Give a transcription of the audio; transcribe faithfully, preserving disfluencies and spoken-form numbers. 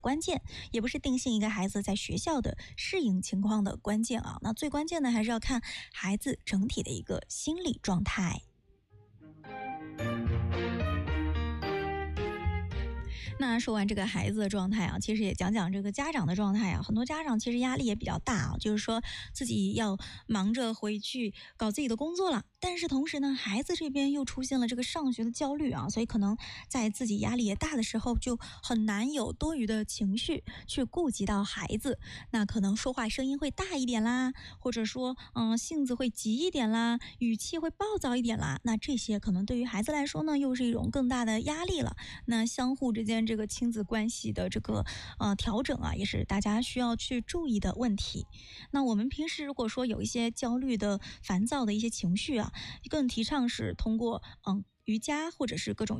关键，也不是定性一个孩子在学校的适应情况的关键啊。那最关键的还是要看孩子整体的一个心理状态。那说完这个孩子的状态啊，其实也讲讲这个家长的状态啊。很多家长其实压力也比较大啊，就是说自己要忙着回去搞自己的工作了，但是同时呢，孩子这边又出现了这个上学的焦虑啊，所以可能在自己压力也大的时候，就很难有多余的情绪去顾及到孩子。那可能说话声音会大一点啦，或者说嗯性子会急一点啦，语气会暴躁一点啦。那这些可能对于孩子来说呢，又是一种更大的压力了。那相互之间这个亲子关系的这个呃调整啊，也是大家需要去注意的问题。那我们平时如果说有一些焦虑的、烦躁的一些情绪啊，更提倡是通过嗯瑜伽或者是各种